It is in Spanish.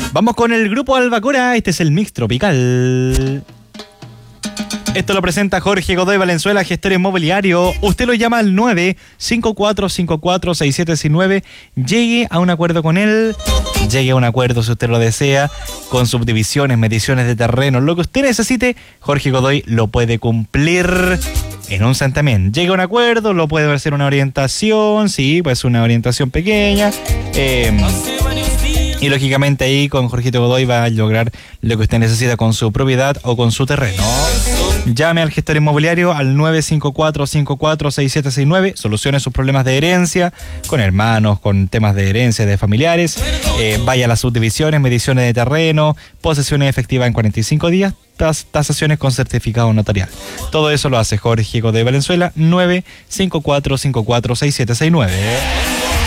Vamos con el grupo Albacora, este es el Mix Tropical. Esto lo presenta Jorge Godoy Valenzuela, gestor inmobiliario. Usted lo llama al 954546719. Llegue a un acuerdo con él. Llegue a un acuerdo si usted lo desea, con subdivisiones, mediciones de terreno, lo que usted necesite. Jorge Godoy lo puede cumplir en un santamén. Llegue a un acuerdo, lo puede hacer una orientación, sí, pues una orientación pequeña. Y lógicamente ahí con Jorgito Godoy va a lograr lo que usted necesita con su propiedad o con su terreno. Llame al gestor inmobiliario al 954-546769. Solucione sus problemas de herencia con hermanos, con temas de herencia de familiares. Vaya a las subdivisiones, mediciones de terreno, posesiones efectivas en 45 días, tasaciones con certificado notarial. Todo eso lo hace Jorge Godoy Valenzuela, 954-546769.